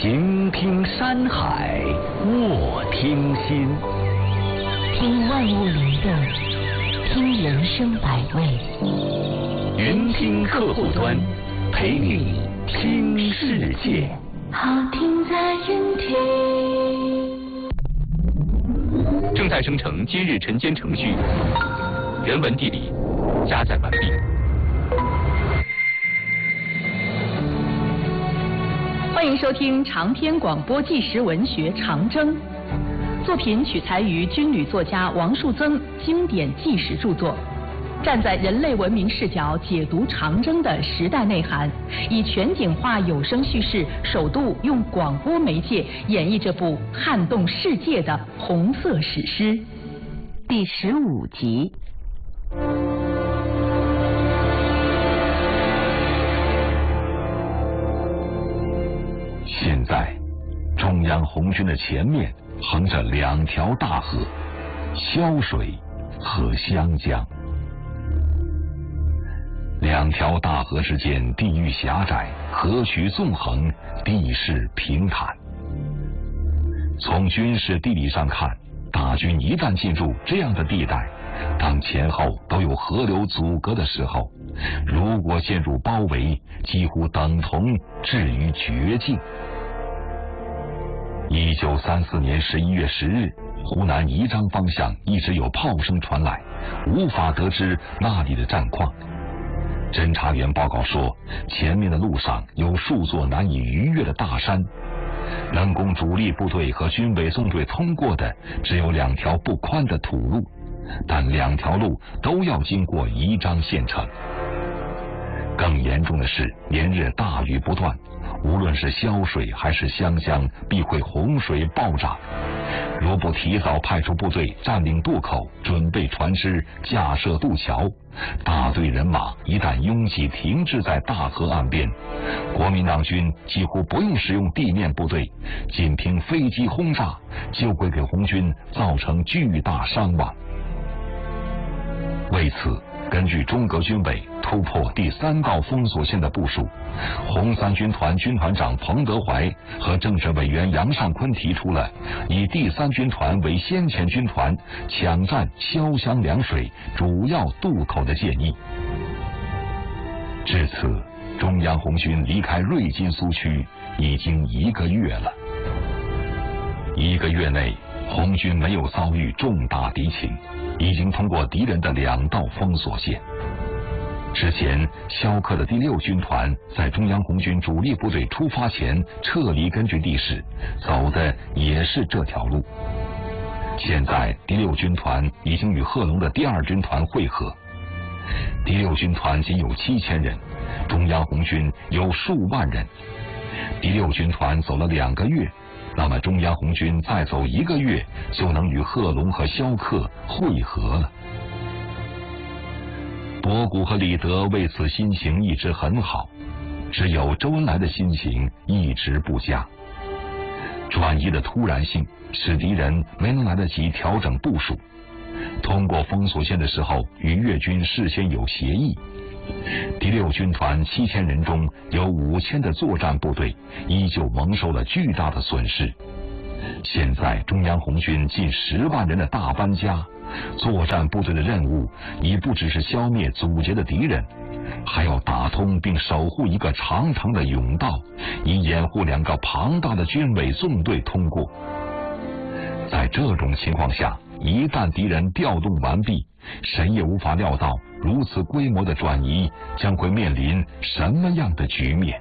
平听山海，卧听心， 听万物灵动，听人生百味。 云听客户端，陪你听世界。 好听在云听。 正在生成今日晨间程序，人文地理加载完毕。 欢迎收听长篇广播纪实文学《长征》，作品取材于军旅作家王树增经典纪实著作，站在人类文明视角解读长征的时代内涵，以全景化有声叙事，首度用广播媒介演绎这部撼动世界的红色史诗。 第15集。 现在，中央红军的前面横着2条大河，潇水和湘江。2条大河之间地域狭窄，河渠纵横，地势平坦。从军事地理上看，大军一旦进入这样的地带，当前后都有河流阻隔的时候，如果陷入包围，几乎等同置于绝境。1934年11月10日，湖南宜章方向一直有炮声传来，无法得知那里的战况。侦察员报告说，前面的路上有数座难以逾越的大山，能供主力部队和军委纵队通过的只有2条不宽的土路，但2条路都要经过宜章县城。更严重的是，连日大雨不断，无论是潇水还是湘江，必会洪水暴涨。若不提早派出部队占领渡口，准备船只，架设渡桥，大队人马一旦拥挤停滞在大河岸边，国民党军几乎不用使用地面部队，仅凭飞机轰炸就会给红军造成巨大伤亡。为此，根据中革军委突破第3道封锁线的部署，红三军团军团长彭德怀和政治委员杨尚昆提出了以第3军团为先遣军团，抢占潇湘2水主要渡口的建议。至此，中央红军离开瑞金苏区已经1个月了。1个月内，红军没有遭遇重大敌情，已经通过敌人的2道封锁线。之前，萧克的第6军团在中央红军主力部队出发前撤离根据地时，走的也是这条路。现在，第6军团已经与贺龙的第2军团会合。第6军团仅有7000人，中央红军有数万人。第6军团走了2个月，那么中央红军再走1个月，就能与贺龙和萧克会合了。博古和李德为此心情一直很好，只有周恩来的心情一直不佳。转移的突然性使敌人没能来得及调整部署。通过封锁线的时候，与粤军事先有协议。第6军团7000人中有5000的作战部队依旧蒙受了巨大的损失。现在中央红军近10万人的大搬家，作战部队的任务已不只是消灭阻截的敌人，还要打通并守护一个长长的甬道，以掩护2个庞大的军委纵队通过。在这种情况下，一旦敌人调动完毕，谁也无法料到如此规模的转移将会面临什么样的局面。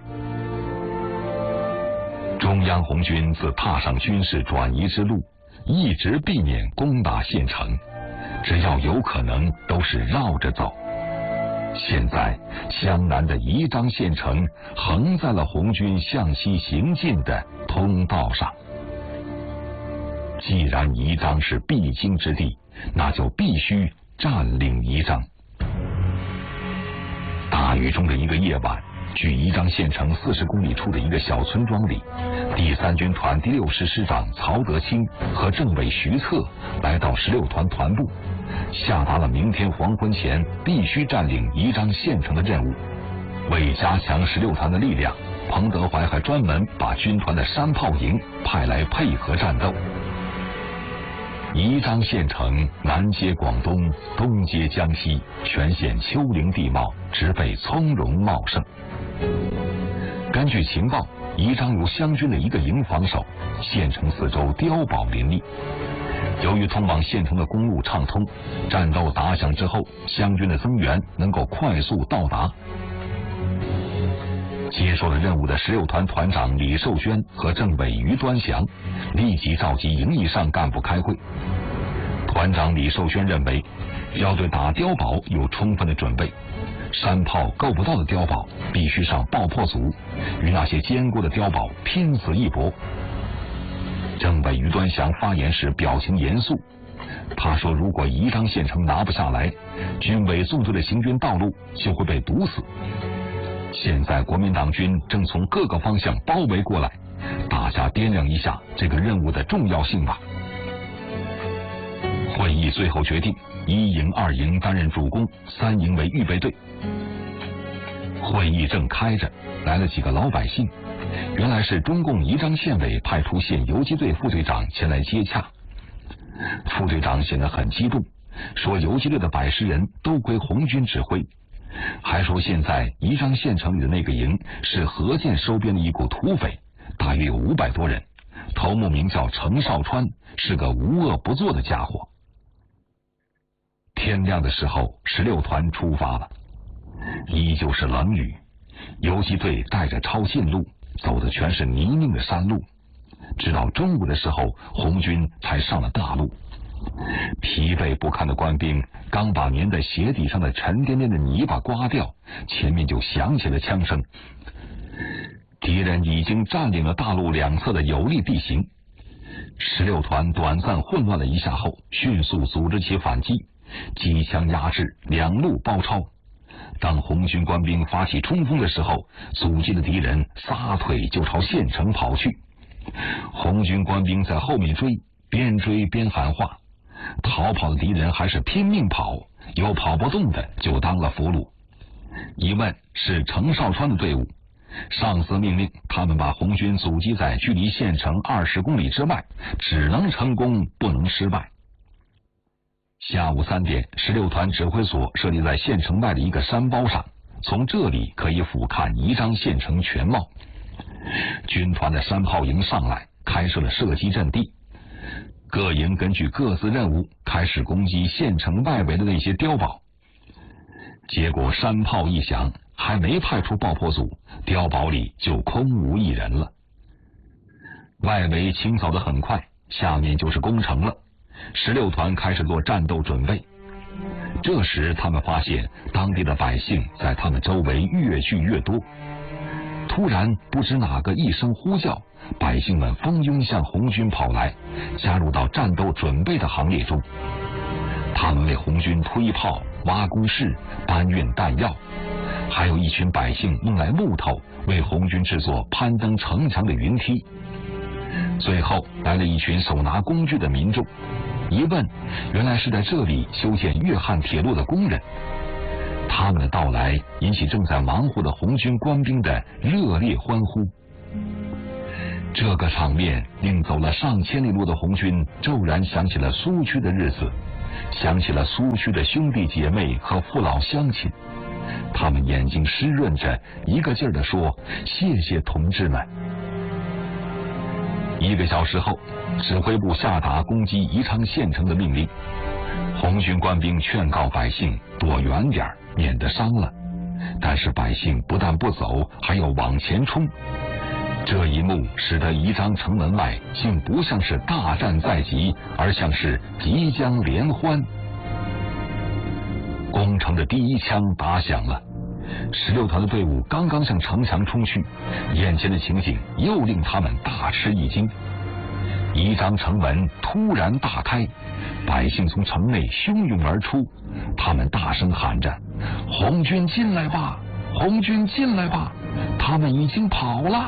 中央红军自踏上军事转移之路，一直避免攻打县城，只要有可能都是绕着走。现在，湘南的宜章县城横在了红军向西行进的通道上。既然宜章是必经之地，那就必须占领宜章。大雨中的一个夜晚，距宜章县城40公里处的一个小村庄里，第3军团第6师师长曹德清和政委徐策来到16团团部，下达了明天黄昏前必须占领宜章县城的任务。为加强16团的力量， 彭德怀还专门把军团的山炮营派来配合战斗。宜章县城南接广东，东接江西，全县丘陵地貌，植被葱茏茂盛。根据情报，宜章由湘军的一个营防守，县城四周碉堡林立。由于通往县城的公路畅通，战斗打响之后，湘军的增援能够快速到达。接受了任务的16团团长李寿轩和政委于端祥立即召集营以上干部开会。团长李寿轩认为，要对打碉堡有充分的准备，山炮够不到的碉堡必须上爆破组，与那些坚固的碉堡拼死一搏。政委于端祥发言时表情严肃，他说，如果宜章县城拿不下来，军委纵队的行军道路就会被堵死。现在国民党军正从各个方向包围过来，大家掂量一下这个任务的重要性吧。会议最后决定1营、2营担任主攻，3营为预备队。会议正开着，来了几个老百姓，原来是中共宜章县委派出县游击队副队长前来接洽。副队长显得很激动，说游击队的110人都归红军指挥，还说现在宜章县城里的那个营是何键收编的一股土匪，大约有500多人，头目名叫程少川，是个无恶不作的家伙。天亮的时候，16团出发了，依旧是冷雨，游击队带着抄近路，走的全是泥泞的山路。直到中午的时候，红军才上了大路。疲惫不堪的官兵刚把粘在鞋底上的沉甸甸的泥巴刮掉，前面就响起了枪声。敌人已经占领了大路两侧的有利地形。16团短暂混乱了一下后，迅速组织起反击，机枪压制，两路包抄。当红军官兵发起冲锋的时候，阻击的敌人撒腿就朝县城跑去。红军官兵在后面追，边追边喊话。逃跑的敌人还是拼命跑，有跑不动的就当了俘虏。一问是程少川的队伍，上司命令他们把红军阻击在距离县城20公里之外，只能成功不能失败。下午3点，16团指挥所设立在县城外的一个山包上，从这里可以俯瞰宜章县城全貌。军团的山炮营上来，开设了射击阵地。各营根据各自任务开始攻击县城外围的那些碉堡。结果山炮一响，还没派出爆破组，碉堡里就空无一人了。外围清扫得很快，下面就是攻城了。16团开始做战斗准备。这时他们发现当地的百姓在他们周围越聚越多。突然不知哪个一声呼叫，百姓们蜂拥向红军跑来，加入到战斗准备的行列中。他们为红军推炮、挖工事、搬运弹药，还有一群百姓弄来木头，为红军制作攀登城墙的云梯。最后来了一群手拿工具的民众，一问，原来是在这里修建粤汉铁路的工人。他们的到来引起正在忙活的红军官兵的热烈欢呼。这个场面令走了上千里路的红军骤然想起了苏区的日子，想起了苏区的兄弟姐妹和父老乡亲。他们眼睛湿润着，一个劲儿地说：“谢谢同志们。”1个小时后，指挥部下达攻击宜昌县城的命令。红军官兵劝告百姓躲远点，免得伤了。但是百姓不但不走，还要往前冲。这一幕使得宜章城门外竟不像是大战在即，而像是即将联欢。攻城的第一枪打响了，16团的队伍刚刚向城墙冲去，眼前的情景又令他们大吃一惊。宜章城门突然大开，百姓从城内汹涌而出，他们大声喊着：“红军进来吧，红军进来吧，他们已经跑了！”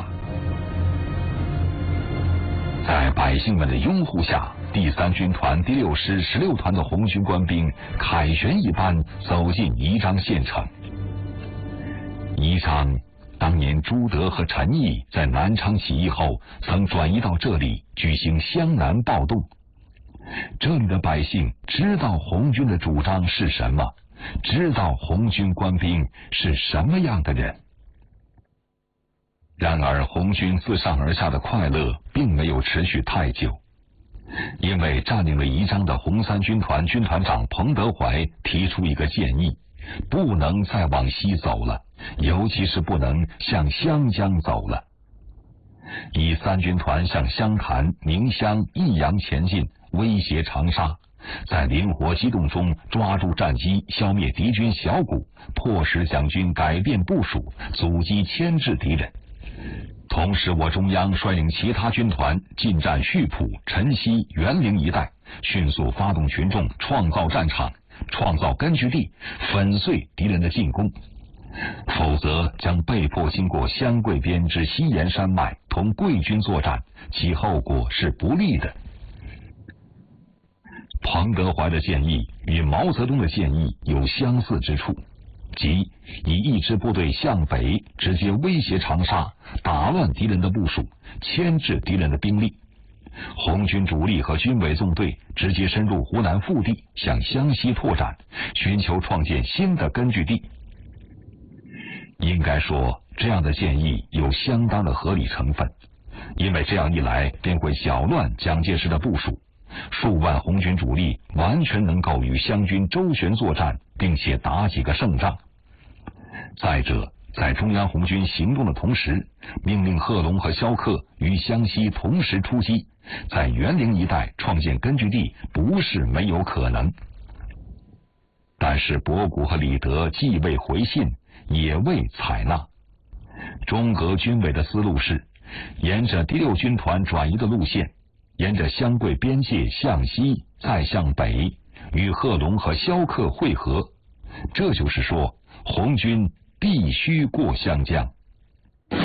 在百姓们的拥护下，第3军团第6师16团的红军官兵凯旋一般走进宜章县城。宜章当年朱德和陈毅在南昌起义后，曾转移到这里举行湘南暴动。这里的百姓知道红军的主张是什么，知道红军官兵是什么样的人。然而红军自上而下的快乐并没有持续太久，因为占领了宜章的红三军团军团长彭德怀提出一个建议，不能再往西走了，尤其是不能向湘江走了。以三军团向湘潭、宁乡、益阳前进，威胁长沙，在灵活机动中抓住战机，消灭敌军小股，迫使蒋军改变部署，阻击牵制敌人。同时我中央率领其他军团进占溆浦、辰溪、沅陵一带，迅速发动群众，创造战场，创造根据地，粉碎敌人的进攻，否则将被迫经过湘桂边之西沿山脉，同桂军作战，其后果是不利的。彭德怀的建议与毛泽东的建议有相似之处，即以一支部队向北，直接威胁长沙，打乱敌人的部署，牵制敌人的兵力。红军主力和军委纵队直接深入湖南腹地，向湘西拓展，寻求创建新的根据地。应该说，这样的建议有相当的合理成分，因为这样一来便会搅乱蒋介石的部署，数万红军主力完全能够与湘军周旋作战，并且打几个胜仗。再者，在中央红军行动的同时，命令贺龙和萧克于湘西同时出击，在沅陵一带创建根据地不是没有可能。但是博古和李德既未回信，也未采纳。中革军委的思路是沿着第六军团转移的路线，沿着湘桂边界向西，再向北，与贺龙和萧克会合。这就是说，红军必须过湘江。